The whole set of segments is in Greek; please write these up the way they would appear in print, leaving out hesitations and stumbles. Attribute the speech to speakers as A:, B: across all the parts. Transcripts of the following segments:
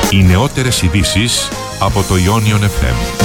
A: Οι νεότερες ειδήσεις από το Ionion FM.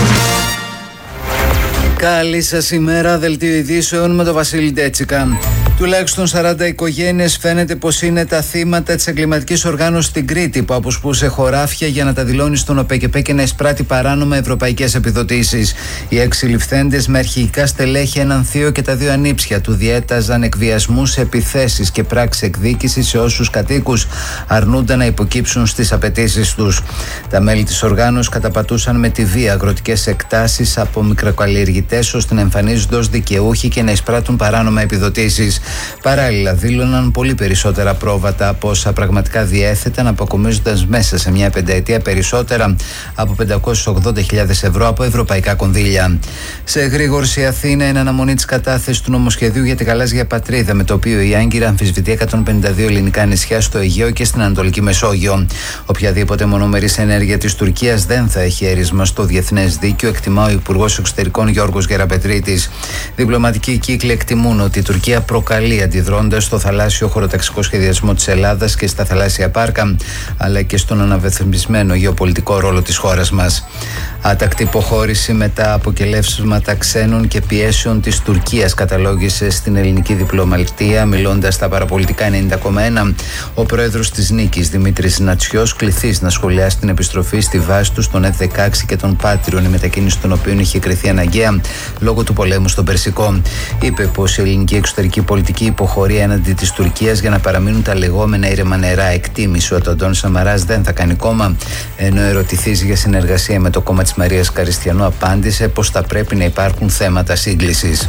B: Καλή σας ημέρα, δελτίο ειδήσεων με τον Βασίλη Ντέτσικα. Τουλάχιστον 40 οικογένειες φαίνεται πως είναι τα θύματα της εγκληματικής οργάνωσης στην Κρήτη, που αποσπούσε χωράφια για να τα δηλώνει στον ΟΠΕΚΕΠΕ και να εισπράττει παράνομα ευρωπαϊκές επιδοτήσεις. Οι 6 ληφθέντες με αρχικά στελέχη, έναν θείο και τα 2 ανήψια του διέταζαν εκβιασμούς, επιθέσεις και πράξεις εκδίκησης σε όσους κατοίκους αρνούνταν να υποκύψουν στις απαιτήσεις τους. Τα μέλη της οργάνωσης καταπατούσαν με τη βία αγροτικές εκτάσεις από μικροκαλλιεργητές ώστε να εμφανίζονται ως δικαιούχοι και να εισπράττουν παράνομα επιδοτήσεις. Παράλληλα, δήλωναν πολύ περισσότερα πρόβατα από όσα πραγματικά διέθεταν, αποκομίζοντας μέσα σε μια πενταετία περισσότερα από 580.000 ευρώ από ευρωπαϊκά κονδύλια. Σε εγρήγορση, Αθήνα, εν αναμονή της κατάθεσης του νομοσχεδίου για τη γαλάζια πατρίδα, με το οποίο η Άγκυρα αμφισβητεί 152 ελληνικά νησιά στο Αιγαίο και στην Ανατολική Μεσόγειο. Οποιαδήποτε μονομερής ενέργεια της Τουρκίας δεν θα έχει έρισμα στο διεθνές δίκαιο, εκτιμά ο Υπουργός Εξωτερικών Γιώργος Γεραπετρίτης. Διπλωματικοί κύκλοι εκτιμούν ότι η Τουρκία προκαλεί αντιδρώντας στο θαλάσσιο χωροταξικό σχεδιασμό της Ελλάδας και στα θαλάσσια πάρκα, αλλά και στον αναβεθμισμένο γεωπολιτικό ρόλο της χώρας μας. Άτακτη υποχώρηση μετά από κελεύσματα ξένων και πιέσεων της Τουρκίας, καταλόγησε στην ελληνική διπλωματία, μιλώντας στα παραπολιτικά 90,1, ο πρόεδρος της Νίκης, Δημήτρης Νατσιός, κληθείς να σχολιάσει την επιστροφή στη βάση του στον F-16 και των Πάτριων, η μετακίνηση των οποίων είχε κριθεί αναγκαία λόγω του πολέμου στον Περσικό. Είπε πως η ελληνική εξωτερική πολιτική υποχωρεί έναντι της Τουρκίας για να παραμείνουν τα λεγόμενα ήρεμα νερά. Εκτίμησε ότι ο Αντώνης Σαμαράς δεν θα κάνει κόμμα, ενώ ερωτηθείς για συνεργασία με το κόμμα της Μαρίας Καριστιανού απάντησε πως θα πρέπει να υπάρχουν θέματα σύγκλησης.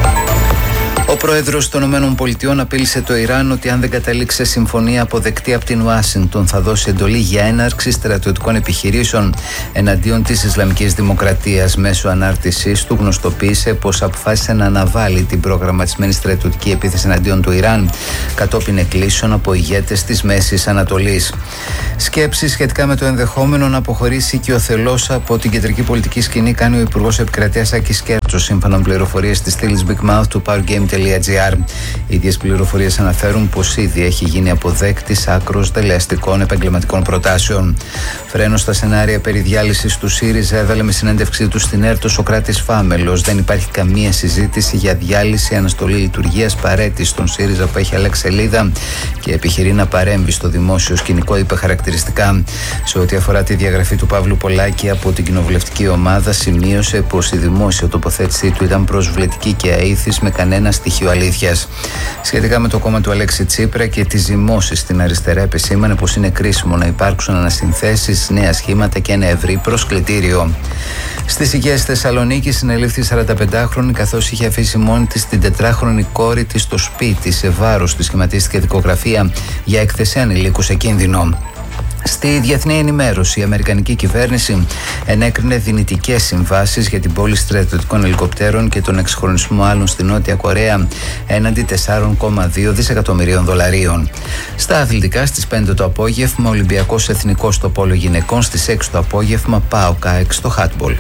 B: Ο πρόεδρος των ΗΠΑ απείλησε το Ιράν ότι αν δεν καταλήξει συμφωνία αποδεκτή από την Ουάσιγκτον θα δώσει εντολή για έναρξη στρατιωτικών επιχειρήσεων εναντίον της Ισλαμικής Δημοκρατίας. Μέσω ανάρτησής του γνωστοποίησε πως αποφάσισε να αναβάλει την προγραμματισμένη στρατιωτική επίθεση εναντίον του Ιράν κατόπιν εκκλήσεων από ηγέτες της Μέσης Ανατολής. Σκέψεις σχετικά με το ενδεχόμενο να αποχωρήσει και ο θελός από την κεντρική πολιτική σκηνή κάνει ο Υπουργός Επικρατείας Άκης Κέρτσος, σύμφωνα με πληροφορίες της στήλης Big Mouth του PowerGame.gr. Οι ίδιες πληροφορίες αναφέρουν πως ήδη έχει γίνει αποδέκτης άκρως δελεαστικών επαγγελματικών προτάσεων. Φρένο στα σενάρια περί διάλυσης του ΣΥΡΙΖΑ έβαλε με συνέντευξή του στην ΕΡΤ ο Σωκράτης Φάμελος. Δεν υπάρχει καμία συζήτηση για διάλυση, αναστολή λειτουργίας, παρέτηση στον ΣΥΡΙΖΑ που έχει αλλάξει σελίδα και επιχειρεί να παρέμβει στο δημόσιο σκηνικό, είπε χαρακτηριστικά. Σε ό,τι αφορά τη διαγραφή του Παύλου Πολάκη από την κοινοβουλευτική ομάδα, σημείωσε πως η δημόσια τοποθέτησή του ήταν προσβλητική και αήθης με κανένα στοιχείο αλήθειας. Σχετικά με το κόμμα του Αλέξη Τσίπρα και τις ζυμώσεις στην αριστερά, επισήμανε πως είναι κρίσιμο να υπάρξουν ανασυνθέσεις, νέα σχήματα και ένα ευρύ προσκλητήριο. Στις οικίες Θεσσαλονίκη συνελήφθη 45χρονη καθώς είχε αφήσει μόνη της την 4χρονη κόρη της στο σπίτι. Σε βάρος της σχηματίστηκε δικογραφία για έκθεση ανηλίκου σε κίνδυνο. Στη διεθνή ενημέρωση, η Αμερικανική κυβέρνηση ενέκρινε δυνητικές συμβάσεις για την πώληση στρατιωτικών ελικοπτέρων και τον εξυγχρονισμό άλλων στη Νότια Κορέα έναντι 4,2 δισεκατομμυρίων δολαρίων. Στα αθλητικά, στις 5 το απόγευμα, Ολυμπιακός Εθνικός στο πόλο γυναικών, στις 6 το απόγευμα, ΠΑΟΚ ΑΕΚ στο χάτμπολ.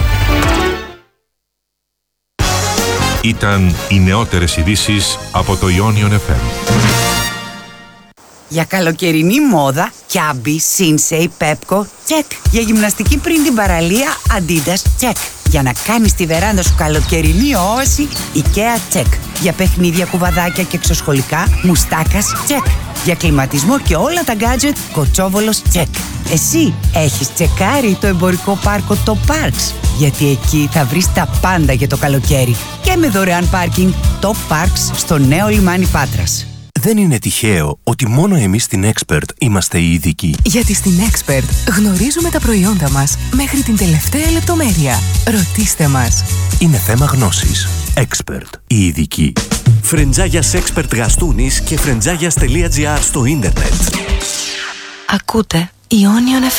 A: Ήταν οι νεότερες ειδήσεις από το Ionion FM.
C: Για καλοκαιρινή μόδα, Κιάμπι, Σίνσεϊ, Πέπκο, τσεκ. Για γυμναστική πριν την παραλία, Αντίντας, τσεκ. Για να κάνεις τη βεράντα σου καλοκαιρινή όαση, IKEA, τσεκ. Για παιχνίδια, κουβαδάκια και εξωσχολικά, Μουστάκας, τσεκ. Για κλιματισμό και όλα τα γκάτζετ, Κοτσόβολος, τσεκ. Εσύ έχεις τσεκάρει το εμπορικό πάρκο το Parks? Γιατί εκεί θα βρεις τα πάντα για το καλοκαίρι. Και με δωρεάν πάρκινγκ, το Parks στο νέο λιμάνι Πάτρας.
D: Δεν είναι τυχαίο ότι μόνο εμείς στην Expert είμαστε οι ειδικοί.
E: Γιατί στην Expert γνωρίζουμε τα προϊόντα μας μέχρι την τελευταία λεπτομέρεια. Ρωτήστε μας.
D: Είναι θέμα γνώσης. Expert. Οι ειδικοί.
F: Φρεντζάγιας Expert Γαστούνης και φρεντζάγιας.gr στο ίντερνετ.
E: Ακούτε Ionion FM.